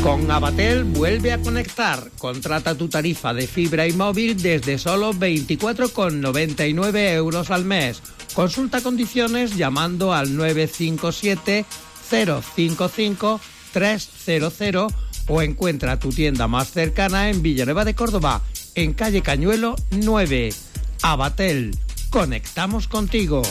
Con Avatel vuelve a conectar. Contrata tu tarifa de fibra y móvil desde solo 24,99 € al mes. Consulta condiciones llamando al 957 055 300 o encuentra tu tienda más cercana en Villanueva de Córdoba, en calle Cañuelo 9. Avatel, conectamos contigo.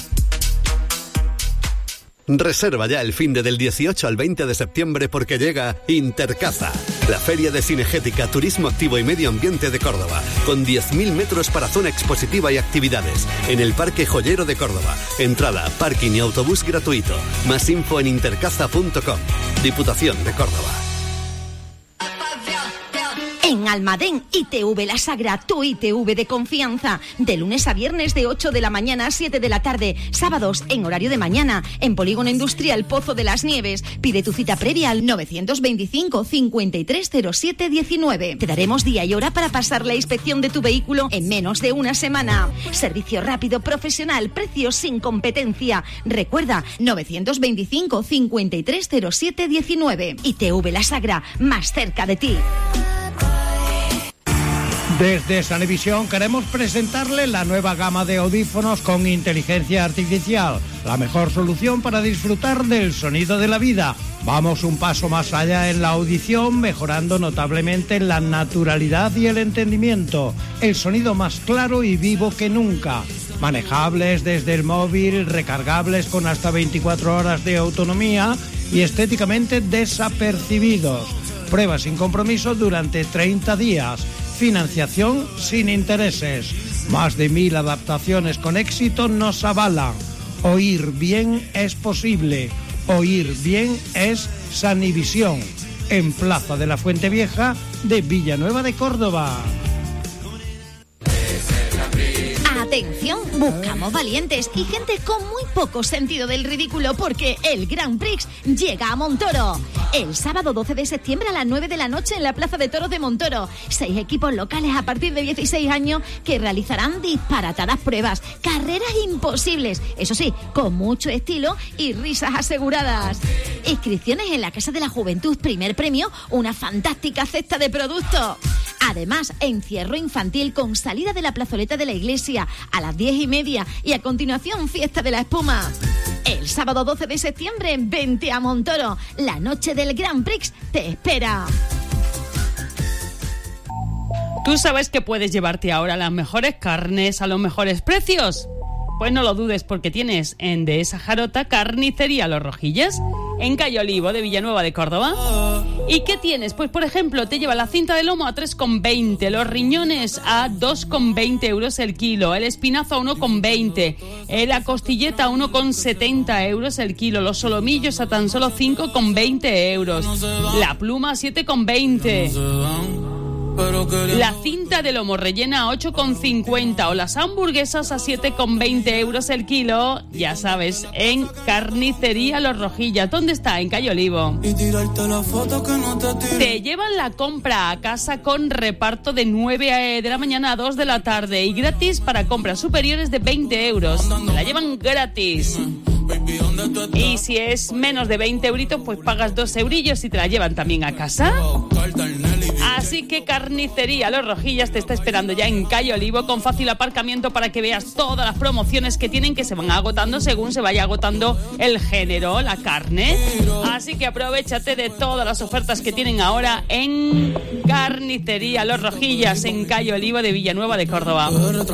Reserva ya el finde del 18 al 20 de septiembre porque llega Intercaza, la feria de cinegética, turismo activo y medio ambiente de Córdoba, con 10.000 metros para zona expositiva y actividades, en el Parque Joyero de Córdoba. Entrada, parking y autobús gratuito. Más info en intercaza.com. Diputación de Córdoba. En Almadén, ITV La Sagra, tu ITV de confianza. De lunes a viernes de 8 de la mañana a 7 de la tarde. Sábados en horario de mañana. En Polígono Industrial Pozo de las Nieves. Pide tu cita previa al 925 5307 19. Te daremos día y hora para pasar la inspección de tu vehículo en menos de una semana. Servicio rápido, profesional, precios sin competencia. Recuerda, 925 5307 19. ITV La Sagra, más cerca de ti. Desde Sanevisión queremos presentarle la nueva gama de audífonos con inteligencia artificial, la mejor solución para disfrutar del sonido de la vida. Vamos un paso más allá en la audición, mejorando notablemente la naturalidad y el entendimiento, el sonido más claro y vivo que nunca. Manejables desde el móvil, recargables con hasta 24 horas de autonomía y estéticamente desapercibidos. Prueba sin compromiso durante 30 días. Financiación sin intereses. Más de 1.000 adaptaciones con éxito nos avalan. Oír bien es posible. Oír bien es Sanivisión. En Plaza de la Fuente Vieja de Villanueva de Córdoba. Atención, buscamos valientes y gente con muy poco sentido del ridículo porque el Grand Prix llega a Montoro. El sábado 12 de septiembre a las 9 de la noche en la Plaza de Toros de Montoro. 6 equipos locales a partir de 16 años que realizarán disparatadas pruebas, carreras imposibles, eso sí, con mucho estilo y risas aseguradas. Inscripciones en la Casa de la Juventud, primer premio, una fantástica cesta de productos. Además, encierro infantil con salida de la plazoleta de la iglesia a las 10:30 y a continuación fiesta de la espuma. El sábado 12 de septiembre, vente a Montoro. La noche del Grand Prix te espera. ¿Tú sabes que puedes llevarte ahora las mejores carnes a los mejores precios? Pues no lo dudes porque tienes en Dehesa Jarota Carnicería Los Rojillas, en Calle Olivo de Villanueva de Córdoba. ¿Y qué tienes? Pues por ejemplo, te lleva la cinta de lomo a 3,20, los riñones a 2,20 € el kilo, el espinazo a 1,20, la costilleta a 1,70 € el kilo, los solomillos a tan solo 5,20 €, la pluma a 7,20, la cinta de lomo rellena a 8,50 o las hamburguesas a 7,20 € el kilo, ya sabes, en Carnicería Los Rojillas. ¿Dónde está? En Calle Olivo. Te llevan la compra a casa con reparto de 9 de la mañana a 2 de la tarde y gratis para compras superiores de 20 €. Te la llevan gratis. Y si es menos de 20 euritos, pues pagas 2 eurillos y te la llevan también a casa. Así que Carnicería Los Rojillas te está esperando ya en Calle Olivo, con fácil aparcamiento para que veas todas las promociones que tienen, que se van agotando según se vaya agotando el género, la carne. Así que aprovéchate de todas las ofertas que tienen ahora en Carnicería Los Rojillas, en Calle Olivo de Villanueva de Córdoba.